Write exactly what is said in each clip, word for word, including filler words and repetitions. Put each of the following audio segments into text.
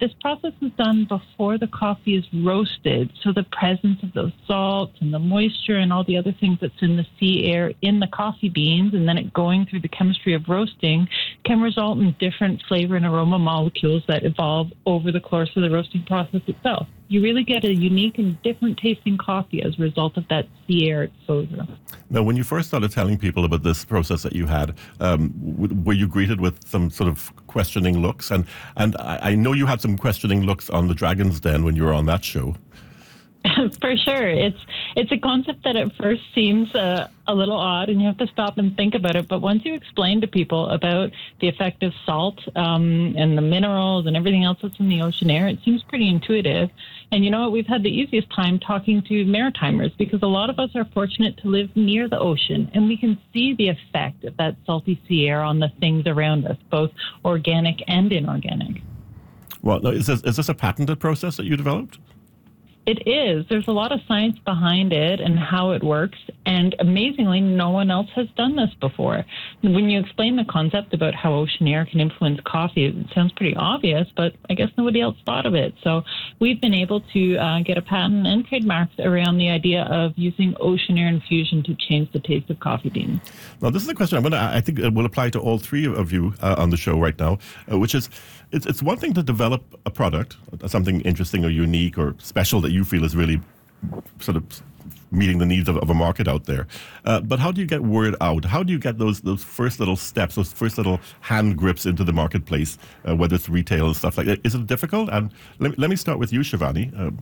this process is done before the coffee is roasted. So the presence of those salts and the moisture and all the other things that's in the sea air in the coffee beans, and then it going through the chemistry of roasting, can result in different flavor and aroma molecules that evolve over the course of the roasting process itself. You really get a unique and different tasting coffee as a result of that sea air exposure. Now, when you first started telling people about this process that you had, um, w- were you greeted with some sort of questioning looks? And and I, I know you had some questioning looks on the Dragon's Den when you were on that show. For sure. It's it's a concept that at first seems uh, a little odd, and you have to stop and think about it. But once you explain to people about the effect of salt um, and the minerals and everything else that's in the ocean air, it seems pretty intuitive. And you know what? We've had the easiest time talking to Maritimers because a lot of us are fortunate to live near the ocean, and we can see the effect of that salty sea air on the things around us, both organic and inorganic. Well, now, is this, is this a patented process that you developed? It is. There's a lot of science behind it and how it works. And amazingly, no one else has done this before. When you explain the concept about how ocean air can influence coffee, it sounds pretty obvious, but I guess nobody else thought of it. So we've been able to uh, get a patent and trademarks around the idea of using ocean air infusion to change the taste of coffee beans. Now, this is a question I'm going to, I think it will apply to all three of you uh, on the show right now, uh, which is, it's, it's one thing to develop a product, something interesting or unique or special that you feel is really sort of meeting the needs of, of a market out there. Uh, but how do you get word out? How do you get those those first little steps, those first little hand grips into the marketplace, uh, whether it's retail and stuff like that? Is it difficult? And let, let me start with you, Shivani. Uh,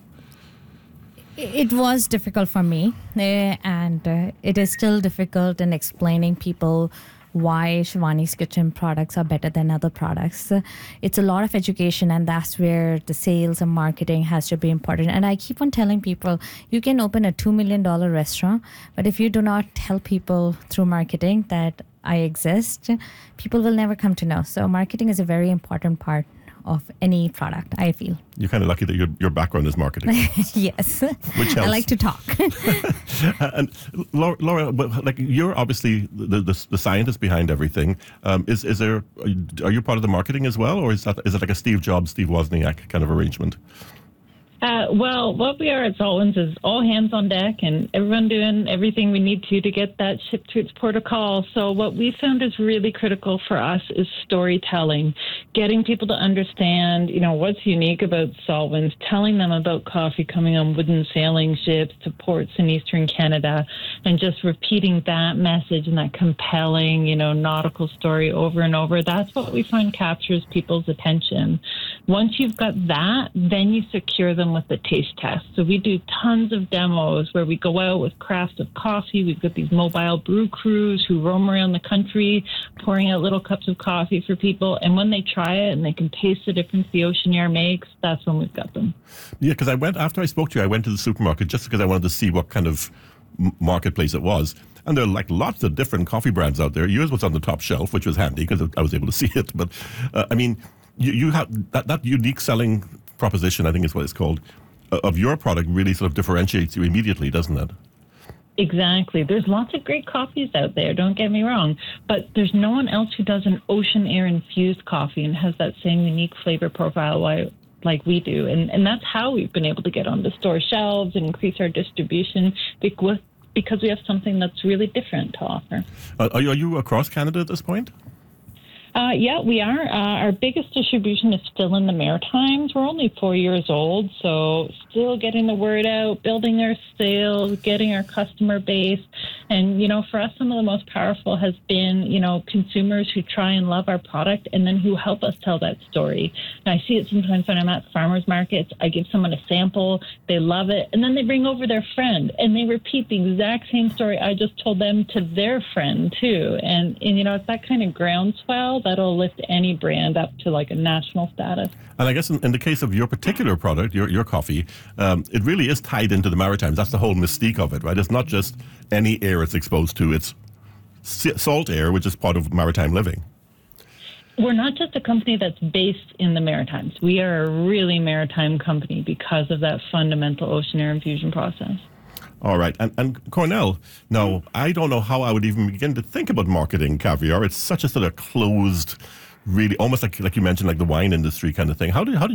It was difficult for me, uh, and uh, it is still difficult in explaining people why Shivani's Kitchen products are better than other products. Uh, it's a lot of education, and that's where the sales and marketing has to be important. And I keep on telling people, you can open a two million dollars restaurant, but if you do not tell people through marketing that I exist, people will never come to know. So marketing is a very important part of any product, I feel. You're kind of lucky that your your background is marketing. Yes. Which helps. I like to talk. And Laura, Laura, like you're obviously the, the the scientist behind everything. Um, is is there? Are you part of the marketing as well, or is that is it like a Steve Jobs, Steve Wozniak kind of arrangement? Uh, well, what we are at Saltwinds is all hands on deck and everyone doing everything we need to to get that ship to its port of call. So what we found is really critical for us is storytelling, getting people to understand, you know, what's unique about Saltwinds, telling them about coffee coming on wooden sailing ships to ports in eastern Canada, and just repeating that message and that compelling, you know, nautical story over and over. That's what we find captures people's attention. Once you've got that, then you secure them with the taste test. So we do tons of demos where we go out with crafts of coffee. We've got these mobile brew crews who roam around the country pouring out little cups of coffee for people. And when they try it and they can taste the difference the ocean air makes, that's when we've got them. Yeah, because I went, after I spoke to you, I went to the supermarket just because I wanted to see what kind of m- marketplace it was. And there are like lots of different coffee brands out there. Yours was on the top shelf, which was handy because I was able to see it. But uh, I mean, you, you have that, that unique selling proposition, I think is what it's called, uh, of your product really sort of differentiates you immediately, doesn't it? Exactly. There's lots of great coffees out there, don't get me wrong, but there's no one else who does an ocean air infused coffee and has that same unique flavor profile why, like we do. And, and that's how we've been able to get on the store shelves and increase our distribution because, because we have something that's really different to offer. Uh, are, you, are you across Canada at this point? Uh, yeah, we are. Uh, our biggest distribution is still in the Maritimes. We're only four years old, so still getting the word out, building our sales, getting our customer base. And, you know, for us, some of the most powerful has been, you know, consumers who try and love our product and then who help us tell that story. And I see it sometimes when I'm at farmers markets. I give someone a sample, they love it, and then they bring over their friend and they repeat the exact same story I just told them to their friend, too. And, and you know, it's that kind of groundswell that'll lift any brand up to like a national status. And I guess in, in the case of your particular product, your your coffee, um, it really is tied into the Maritimes. That's the whole mystique of it, right? It's not just any air it's exposed to. It's salt air, which is part of maritime living. We're not just a company that's based in the Maritimes. We are a really maritime company because of that fundamental ocean air infusion process. All right. And, and Cornell, now, I don't know how I would even begin to think about marketing caviar. It's such a sort of closed, really, almost like like you mentioned, like the wine industry kind of thing. How do, how do